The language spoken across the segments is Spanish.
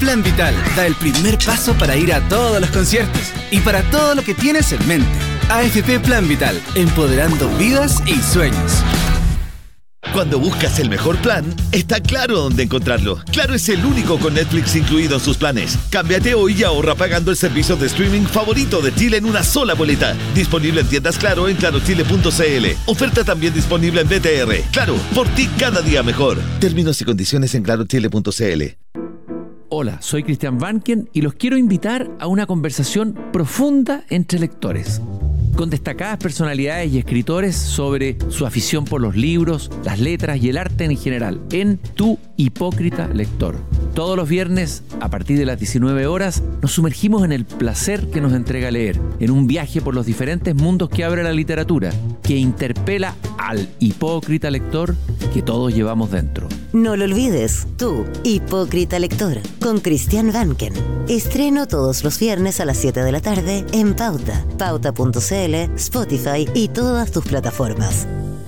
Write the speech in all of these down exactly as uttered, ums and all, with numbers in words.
Plan Vital da el primer paso para ir a todos los conciertos y para todo lo que tienes en mente. A F P Plan Vital, empoderando vidas y sueños. Cuando buscas el mejor plan, está claro dónde encontrarlo. Claro es el único con Netflix incluido en sus planes. Cámbiate hoy y ahorra pagando el servicio de streaming favorito de Chile en una sola boleta. Disponible en tiendas Claro en claro chile punto c l. Oferta también disponible en B T R. Claro, por ti cada día mejor. Términos y condiciones en claro chile punto c l. Hola, soy Christian Vanken y los quiero invitar a una conversación profunda entre lectores, con destacadas personalidades y escritores sobre su afición por los libros, las letras y el arte en general, en Tu Hipócrita Lector. Todos los viernes, a partir de las diecinueve horas, nos sumergimos en el placer que nos entrega leer, en un viaje por los diferentes mundos que abre la literatura, que interpela al hipócrita lector que todos llevamos dentro. No lo olvides, Tu Hipócrita Lector, con Christian Vanken. Estreno todos los viernes a las siete de la tarde en Pauta, pauta punto c l, Spotify y todas tus plataformas.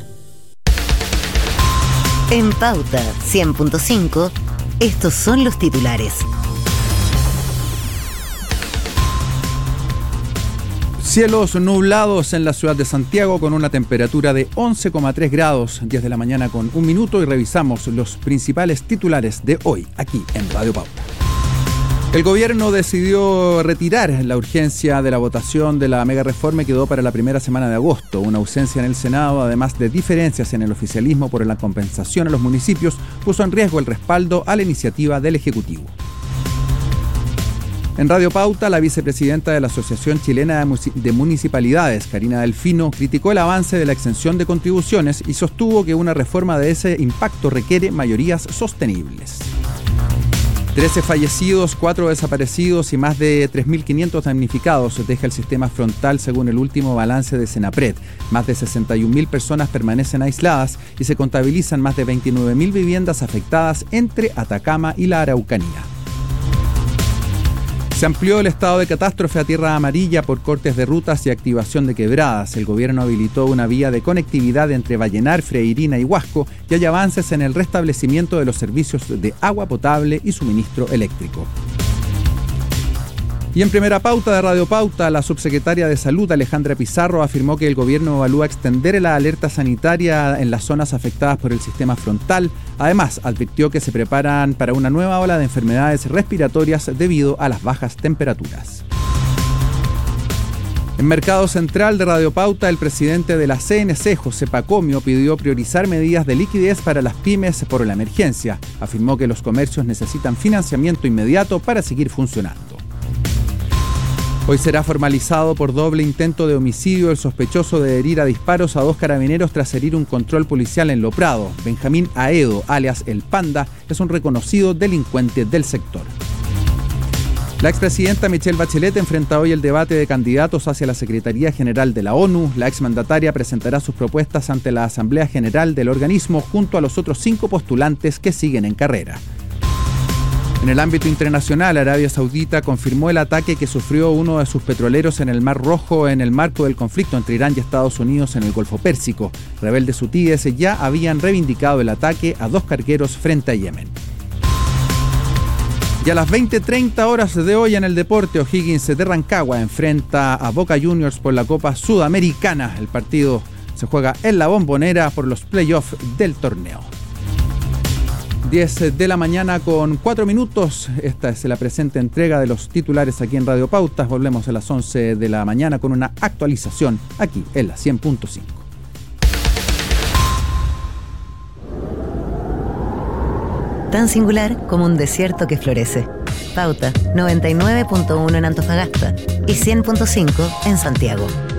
En Pauta cien punto cinco, estos son los titulares. Cielos nublados en la ciudad de Santiago con una temperatura de once coma tres grados, diez de la mañana con un minuto, y revisamos los principales titulares de hoy aquí en Radio Pauta. El gobierno decidió retirar la urgencia de la votación de la mega reforma y quedó para la primera semana de agosto. Una ausencia en el Senado, además de diferencias en el oficialismo por la compensación a los municipios, puso en riesgo el respaldo a la iniciativa del Ejecutivo. En Radio Pauta, la vicepresidenta de la Asociación Chilena de Municipalidades, Karina Delfino, criticó el avance de la exención de contribuciones y sostuvo que una reforma de ese impacto requiere mayorías sostenibles. trece fallecidos, cuatro desaparecidos y más de tres mil quinientos damnificados deja el sistema frontal según el último balance de Senapred. Más de sesenta y un mil personas permanecen aisladas y se contabilizan más de veintinueve mil viviendas afectadas entre Atacama y la Araucanía. Se amplió el estado de catástrofe a tierra amarilla por cortes de rutas y activación de quebradas. El gobierno habilitó una vía de conectividad entre Vallenar, Freirina y Huasco y hay avances en el restablecimiento de los servicios de agua potable y suministro eléctrico. Y en primera pauta de Radio Pauta, la subsecretaria de Salud, Alejandra Pizarro, afirmó que el gobierno evalúa extender la alerta sanitaria en las zonas afectadas por el sistema frontal. Además, advirtió que se preparan para una nueva ola de enfermedades respiratorias debido a las bajas temperaturas. En Mercado Central de Radio Pauta, el presidente de la C N C, José Pacomio, pidió priorizar medidas de liquidez para las pymes por la emergencia. Afirmó que los comercios necesitan financiamiento inmediato para seguir funcionando. Hoy será formalizado por doble intento de homicidio el sospechoso de herir a disparos a dos carabineros tras herir un control policial en Loprado. Benjamín Aedo, alias El Panda, es un reconocido delincuente del sector. La expresidenta Michelle Bachelet enfrenta hoy el debate de candidatos hacia la Secretaría General de la ONU. La exmandataria presentará sus propuestas ante la Asamblea General del organismo junto a los otros cinco postulantes que siguen en carrera. En el ámbito internacional, Arabia Saudita confirmó el ataque que sufrió uno de sus petroleros en el Mar Rojo en el marco del conflicto entre Irán y Estados Unidos en el Golfo Pérsico. Rebeldes hutíes ya habían reivindicado el ataque a dos cargueros frente a Yemen. Y a las veinte treinta horas de hoy en el deporte, O'Higgins de Rancagua enfrenta a Boca Juniors por la Copa Sudamericana. El partido se juega en la Bombonera por los playoffs del torneo. diez de la mañana con cuatro minutos. Esta es la presente entrega de los titulares aquí en Radio Pauta. Volvemos a las once de la mañana con una actualización aquí en la cien punto cinco. Tan singular como un desierto que florece. Pauta noventa y nueve punto uno en Antofagasta y cien punto cinco en Santiago.